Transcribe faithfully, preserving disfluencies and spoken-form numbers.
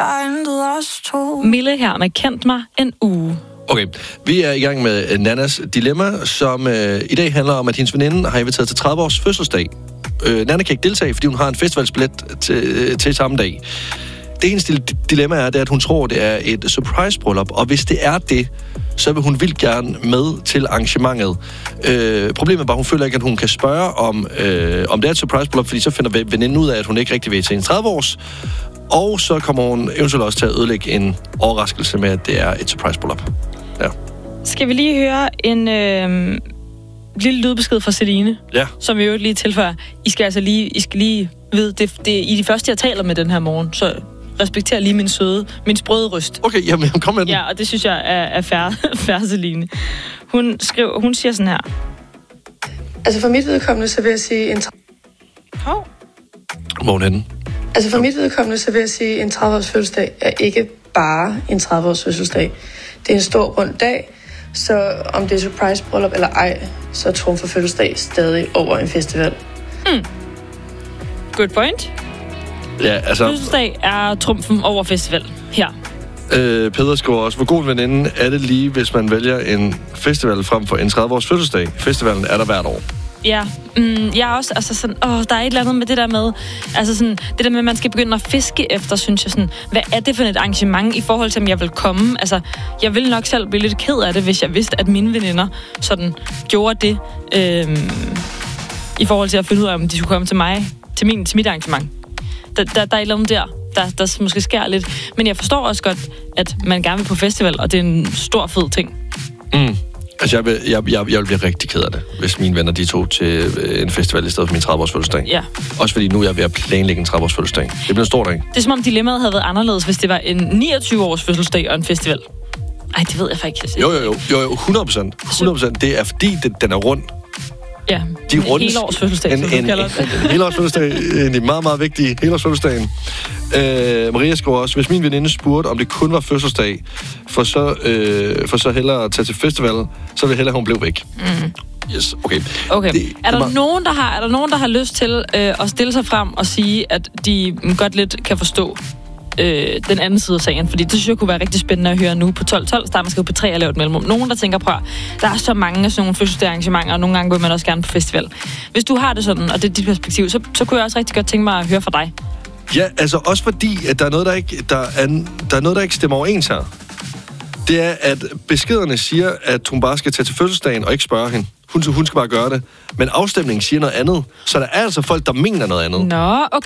der er intet os to. Mille her med Kendt mig en uge. Okay, vi er i gang med Nannas dilemma, som øh, i dag handler om, at hendes veninde har inviteret til tredive års fødselsdag. Øh, Nanna kan ikke deltage, fordi hun har en festivalsbillet til, til samme dag. Det eneste dilemma er, det er, at hun tror, det er et surprise-bryllup, og hvis det er det, så vil hun vildt gerne med til arrangementet. Øh, problemet er bare, at hun føler ikke, at hun kan spørge, om, øh, om det er et surprise-bryllup, fordi så finder veninden ud af, at hun ikke rigtig vil til en tredive års, og så kommer hun eventuelt også til at ødelægge en overraskelse med, at det er et surprise-bryllup. Ja. Skal vi lige høre en øh, lille lydbesked fra Celine, Ja. som vi jo lige tilføjer. I skal altså lige, I skal lige vide, det, det er I de første, jeg taler med den her morgen, så respekter lige min søde, min sprøde røst. Okay, jamen kom med den. Ja, og det synes jeg er, er fair, fair Celine. Hun skriver, hun siger sådan her. Altså for mit vedkommende, så vil jeg sige en... Hov. Hvor er hun henne? Altså for mit vedkommende, så vil jeg sige, at en tredive års fødselsdag er ikke bare en tredive års fødselsdag. Det er en stor rund dag, så om det er surprise bryllup eller ej, så trumfer fødselsdag stadig over en festival. Mm. Good point. Ja, altså... Fødselsdag er trumfen over festival her. Øh, Peder skriver også, hvor god en veninde er det lige, hvis man vælger en festival frem for en tredive års fødselsdag. Festivalen er der hvert år. Ja, mm, jeg er også, altså sådan, åh, der er et eller andet med det der med, altså sådan, det der med, at man skal begynde at fiske efter, synes jeg sådan, hvad er det for et arrangement i forhold til, om jeg vil komme? Altså, jeg ville nok selv blive lidt ked af det, hvis jeg vidste, at mine veninder sådan gjorde det, øhm, i forhold til at finde ud af, om de skulle komme til mig, til, min, til mit arrangement. Der, der, der er et eller andet der, der, der måske sker lidt. Men jeg forstår også godt, at man gerne vil på festival, og det er en stor fed ting. Mm. Altså, jeg vil, jeg, jeg, jeg vil blive rigtig ked af det, hvis mine venner, de tog til en festival i stedet for min tredive års fødselsdag. Ja. Også fordi nu er jeg ved at planlægge en tredive års fødselsdag. Det bliver en stor dag. Det er som om dilemmaet havde været anderledes, hvis det var en niogtyve års fødselsdag og en festival. Ej, det ved jeg faktisk ikke. Jo, jo, jo. jo, jo hundrede procent. hundrede procent. Det er fordi, det, den er rund. Ja, de en helårs fødselsdag, en, som en, du kalder en, det. En helårs fødselsdag. En meget, meget vigtig helårs fødselsdagen. Øh, Maria skriver også, hvis min veninde spurgte, om det kun var fødselsdag, for så, øh, for så hellere at tage til festival, så ville hellere, hun blev væk. Mm. Yes, okay. Okay. Det, er, der det var... nogen, der har, er der nogen, der har lyst til øh, at stille sig frem og sige, at de godt lidt kan forstå øh, den anden side af sagen? Fordi det synes jeg kunne være rigtig spændende at høre nu på tolv tolv. Der man skal jo på tre og lave et mellemrum. Nogen, der tænker, prøv, der er så mange af sådan nogle fødselsdagsarrangementer, og nogle gange vil man også gerne på festival. Hvis du har det sådan, og det er dit perspektiv, så, så kunne jeg også rigtig godt tænke mig at høre fra dig. Ja, altså også fordi, at der er noget, der ikke, der er, der er noget, der ikke stemmer overens her. Det er, at beskederne siger, at hun bare skal tage til fødselsdagen og ikke spørge hende. Hun, hun skal bare gøre det. Men afstemningen siger noget andet. Så der er altså folk, der mener noget andet. Nå, okay.